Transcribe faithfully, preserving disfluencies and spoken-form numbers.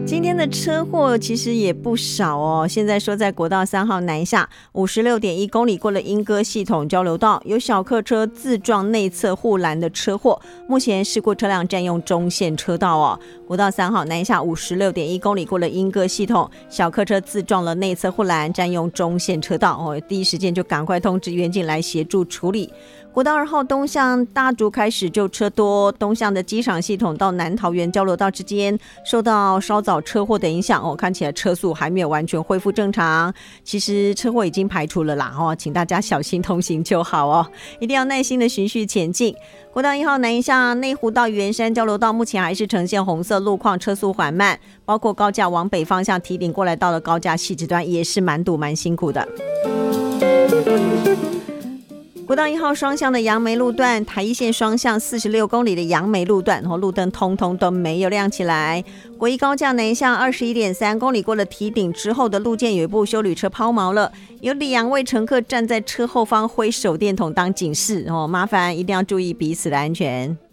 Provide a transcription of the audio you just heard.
今天的车祸其实也不少哦。现在说在国道三号南下五十六点一公里过了莺歌系统交流道，有小客车自撞内侧护栏的车祸，目前事故车辆占用中线车道哦。国道三号南下五十六点一公里过了莺歌系统，小客车自撞了内侧护栏，占用中线车道哦。第一时间就赶快通知员警来协助处理。国道二号东向大竹开始就车多，东向的机场系统到南桃园交流道之间受到稍早车祸的影响哦，看起来车速还没有完全恢复正常。其实车祸已经排除了啦哦，请大家小心通行就好哦，一定要耐心的循序前进。国道一号南向内湖到圆山交流道目前还是呈现红色路况，车速缓慢，包括高架往北方向提顶过来到了高架汐止端也是蛮堵蛮辛苦的。国道一号双向的杨梅路段，台一线双向四十六公里的杨梅路段，路灯通通都没有亮起来。国一高架南向二十一点三公里过了堤顶之后的路肩有一部休旅车抛锚了，有两位乘客站在车后方挥手电筒当警示，麻烦一定要注意彼此的安全。